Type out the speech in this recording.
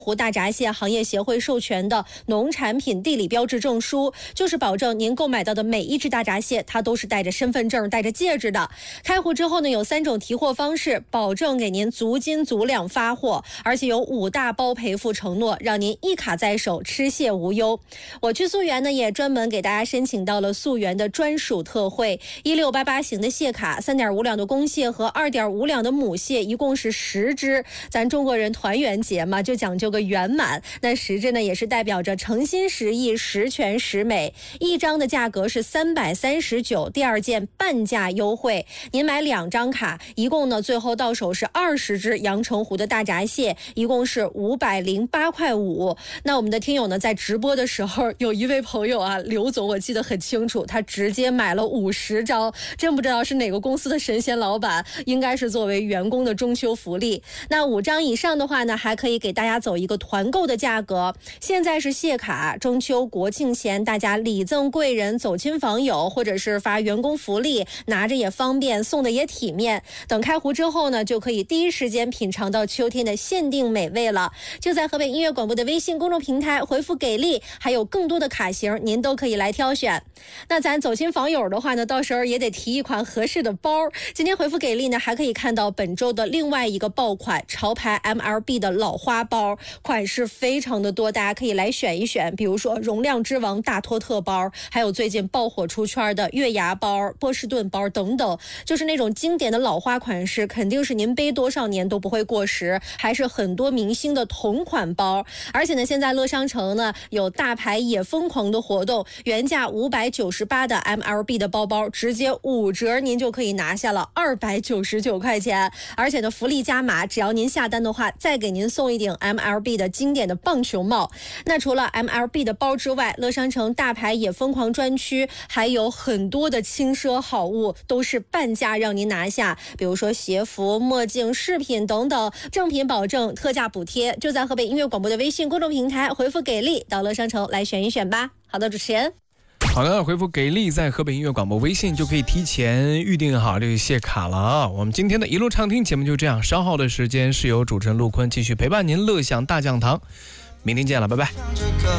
湖大闸蟹行业协会授权的农产品地理标志证书，就是保证您购买到的每一只大闸蟹，它都是带着身份证、带着戒指的。开户之后呢，有3种提货方式，保证给您足斤足量发货，而且有5大包赔付承诺，让您一卡在手，吃蟹无忧。我去溯源呢，也专门给大家申请到了溯源的专属特惠，1688型的蟹卡，3.5两的公蟹和2.5两的母蟹，一共是10只。咱中国人团圆节嘛，就讲究个圆满。那10只呢，也是代表着诚心实意、十全十美。一张的价格是339，第2件半价优惠。您买2张卡，一共呢最后到手是20只阳澄湖的大闸蟹，一共是508块5。那我们的听友呢，在直播的时候，有一位朋友啊，刘总，我记得很清楚，他直接买了50张，真不知道是哪个公司的神仙老板，应该是作为员工的中秋福利。那5张以上的话呢，还可以给大家走一个团购的价格。现在是蟹卡，中秋国庆前大家礼赠贵人、走亲访友，或者是发员工福利，拿着也方便，送的也体面。等开壶之后呢，就可以第一时间品尝到秋天的限定美味了。就在河北音乐广播的微信公众平台回复给力，还有更多的卡型您都可以来挑选。那咱走亲访友的话呢，到时候也得提一款合适的包。今天回复给力呢，还可以看到本周的另外一个爆款潮牌 MLB 的老花包，款式非常的多，大家可以来选一选。比如说容量之王大托特包，还有最近爆火出圈的月牙包、波士顿包等等，就是那种经典的老花款式，肯定是您背多少年都不会过时，还是很多明星的同款包。而且呢，现在乐商城呢有大牌也疯狂的活动，原价598的 MLB 的包包直接5折，您就可以拿下了299块钱。而且呢，福利加码，只要您下单的话，再给您送一顶 MLB 的经典的棒球帽。那除了 MLB 的包之外，乐商城大牌也疯狂专区还有很多的轻奢好物，都是半价让您拿下。比如说鞋服、墨镜、饰品等等，正品保证，特价补贴。就在河北音乐广播的微信公众平台回复给力，到乐商城来选一选吧。好的，主持人。 好的，回复给力，在河北音乐广播微信就可以提前预定好这个蟹卡了啊！我们今天的一路畅听节目就这样，稍后的时间是由主持人陆坤继续陪伴您乐享大讲堂，明天见了，拜拜。